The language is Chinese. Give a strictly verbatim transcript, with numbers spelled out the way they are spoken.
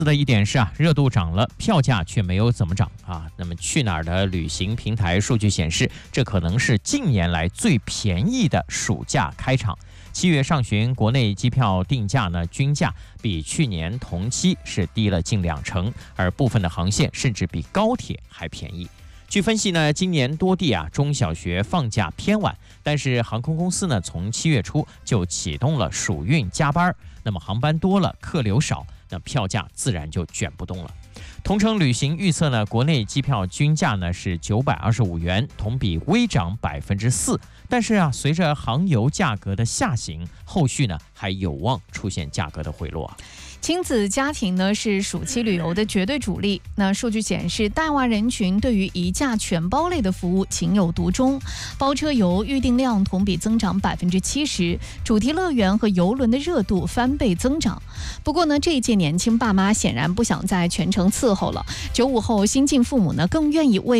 的一点是啊，热度涨了，票价却没有怎么涨啊。那么去哪儿的旅行平台数据显示，这可能是近年来最便宜的暑假开场。七月上旬，国内机票定价呢均价比去年同期是低了近两成，而部分的航线甚至比高铁还便宜。据分析呢，今年多地啊中小学放假偏晚，但是航空公司呢从七月初就启动了暑运加班，那么航班多了，客流少，那票价自然就卷不动了。同程旅行预测呢，国内机票均价呢是九百二十五元，同比微涨百分之四。但是啊，随着航油价格的下行，后续呢还有望出现价格的回落啊。 亲子家庭呢是暑期旅游的绝对主力。那数据显示，带娃人群对于一价全包类的服务情有独钟，包车游预订量同比增长百分之七十，主题乐园和游轮的热度翻倍增长。不过呢，这一届年轻爸妈显然不想再全程伺候了，九五后新晋父母呢更愿意为